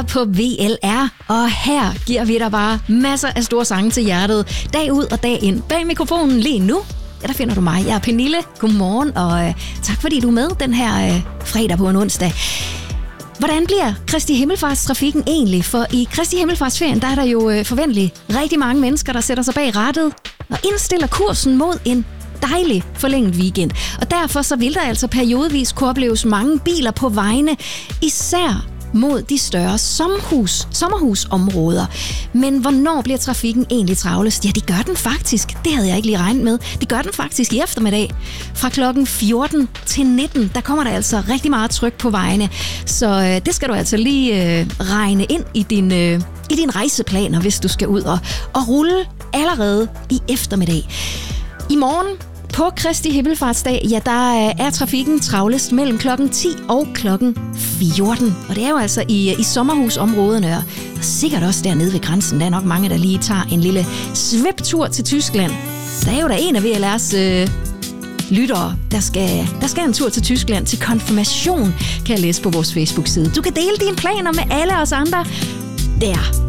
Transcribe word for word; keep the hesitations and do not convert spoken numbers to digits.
er på V L R, og her giver vi dig bare masser af store sange til hjertet, dag ud og dag ind. Bag mikrofonen lige nu, ja, der finder du mig. Jeg er Pernille. Godmorgen, og øh, tak fordi du er med den her øh, fredag på en onsdag. Hvordan bliver Kristi Himmelfartstrafikken egentlig? For i Kristi Himmelfartsferien, der er der jo øh, forventeligt rigtig mange mennesker, der sætter sig bag rattet og indstiller kursen mod en dejlig forlænget weekend. Og derfor så vil der altså periodvis kunne opleves mange biler på vejene, især mod de større sommerhus, sommerhusområder. Men hvornår bliver trafikken egentlig travlest? Ja, det gør den faktisk. Det havde jeg ikke lige regnet med. Det gør den faktisk i eftermiddag. Fra klokken fjorten til nitten, der kommer der altså rigtig meget tryk på vejene. Så øh, det skal du altså lige øh, regne ind i din, øh, i dine rejseplaner, hvis du skal ud og, og rulle allerede i eftermiddag. I morgen på Kristi Himmelfartsdag, ja, der er trafikken travlest mellem klokken ti og klokken fjorten. Og det er jo altså i, i sommerhusområderne, og sikkert også dernede ved grænsen. Der er nok mange, der lige tager en lille sviptur til Tyskland. Der er jo da en af V L R's øh, lyttere, der skal, der skal en tur til Tyskland til konfirmation, kan jeg læse på vores Facebook-side. Du kan dele dine planer med alle os andre der.